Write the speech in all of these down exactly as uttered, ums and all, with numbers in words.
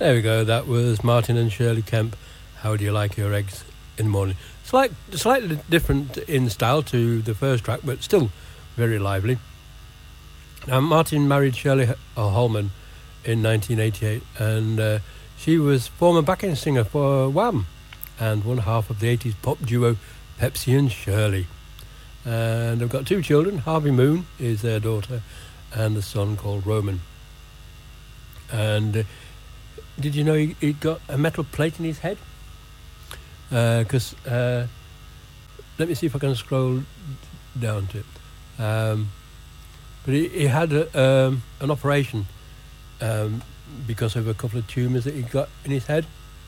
There we go. That was Martin and Shirley Kemp. How do you like your eggs in the morning? Slight, slightly different in style to the first track, but still very lively. Now, Martin married Shirley Holman in nineteen eighty-eight, and uh, she was former backing singer for Wham, and one half of the eighties pop duo Pepsi and Shirley. And they've got two children. Harvey Moon is their daughter, and a son called Roman. And uh, did you know he, he got a metal plate in his head? Because, uh, uh, let me see if I can scroll down to it. Um, but he, he had a, um, an operation um, because of a couple of tumours that he got in his head.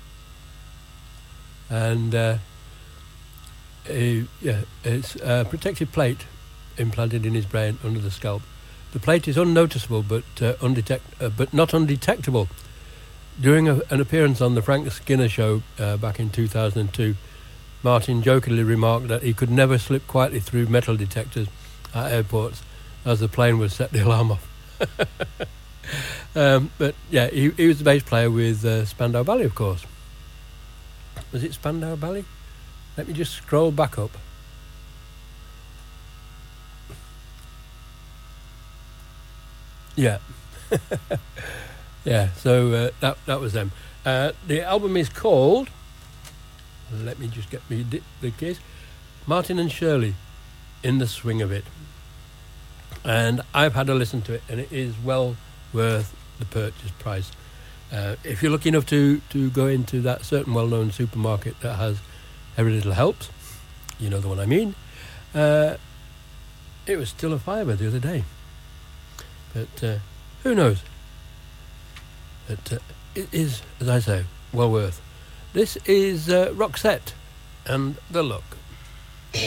And uh, he, yeah, it's a protective plate implanted in his brain under the scalp. The plate is unnoticeable but uh, undetect, uh, but not undetectable. During a, an appearance on the Frank Skinner show uh, back in two thousand two, Martin jokingly remarked that he could never slip quietly through metal detectors at airports as the plane would set the alarm off. um, but yeah, he, he was the bass player with uh, Spandau Ballet, of course. Was it Spandau Ballet? Let me just scroll back up. Yeah. Yeah, so uh, that that was them. Uh, the album is called, let me just get me di- the case, Martin and Shirley, In the Swing of It. And I've had a listen to it, and it is well worth the purchase price. Uh, if you're lucky enough to, to go into that certain well-known supermarket that has Every Little Helps, you know the one I mean, uh, it was still a fiver the other day. But uh, who knows? But uh, it is, as I say, well worth. This is uh, Roxette and The Look.